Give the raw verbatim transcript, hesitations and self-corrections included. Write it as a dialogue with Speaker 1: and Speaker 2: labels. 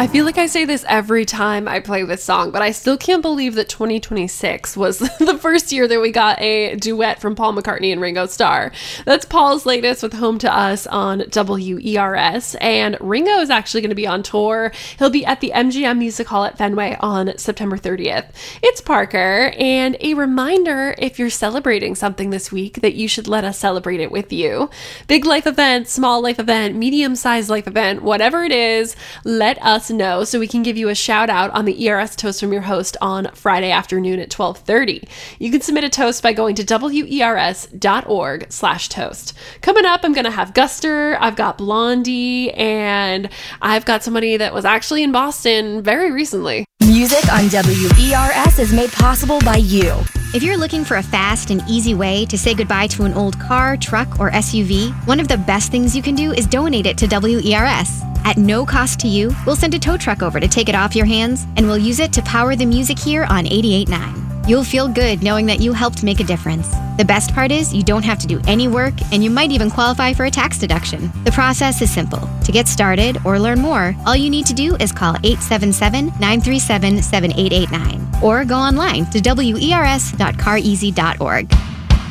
Speaker 1: I feel like I say this every time I play this song, but I still can't believe that twenty twenty-six was the first year that we got a duet from Paul McCartney and Ringo Starr. That's Paul's latest with Home to Us on W E R S, and Ringo is actually going to be on tour. He'll be at the M G M Music Hall at Fenway on September thirtieth. It's Parker, and a reminder, if you're celebrating something this week, that you should let us celebrate it with you. Big life event, small life event, medium-sized life event, whatever it is, let us know so we can give you a shout out on the E R S Toast from your host on Friday afternoon at twelve thirty. You can submit a toast by going to wers.org slash toast. Coming up, I'm going to have Guster, I've got Blondie, and I've got somebody that was actually in Boston very recently.
Speaker 2: Music on W E R S is made possible by you.
Speaker 3: If you're looking for a fast and easy way to say goodbye to an old car, truck, or S U V, one of the best things you can do is donate it to W E R S. At no cost to you, we'll send a tow truck over to take it off your hands, and we'll use it to power the music here on eighty-eight point nine. You'll feel good knowing that you helped make a difference. The best part is you don't have to do any work, and you might even qualify for a tax deduction. The process is simple. To get started or learn more, all you need to do is call eight seven seven, nine three seven, seven eight eight nine or go online to W E R S dot car easy dot org.